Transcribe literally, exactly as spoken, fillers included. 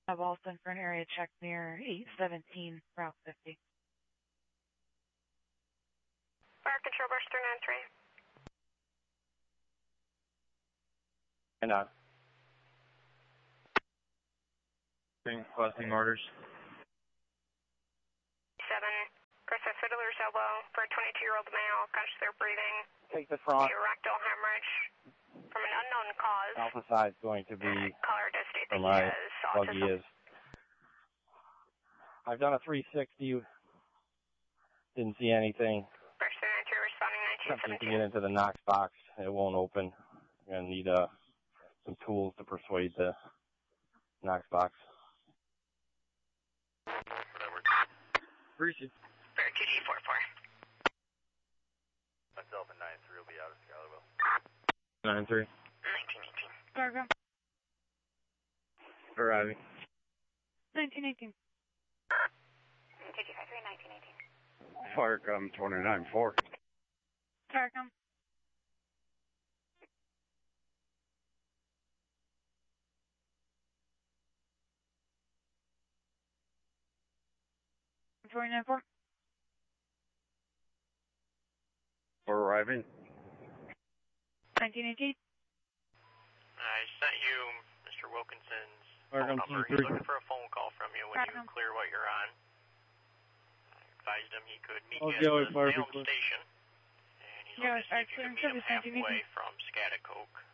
I've also for an area check near eight seventeen Route fifty. Fire Control Brush three nine three. And on. Crossing orders. Seven. Chris Fiddler's elbow for a twenty-two-year-old male. Conscious air breathing. Take the front. A rectal hemorrhage from an unknown cause. Alpha side is going to be Caller does state that where my he has buggy autism. is. I've done a three sixty. Didn't see anything. Brush three nine three responding nineteen Attempting to seventeen. get into the Knox box. It won't open. I'm going to need uh, some tools to persuade the Knox box. Appreciate it. Bear two G four four. Myself and nine three will be out of Schuylerville. nine three. nineteen eighteen. Cargo. Arriving. nineteen eighteen. two G five three, nineteen eighteen. Firecom twenty-nine four. Cargo. twenty-nine four. Arriving. nineteen eighteen. I sent you Mister Wilkinson's Welcome phone number. to He's looking for a phone call from you when Welcome. you clear what you're on. I advised him he could meet Oh, you Joey, at the Barbie, Salem please. station. And he's Yeah, looking to see I if you cleared can meet him service, nineteen eighteen. halfway from Scatticoke.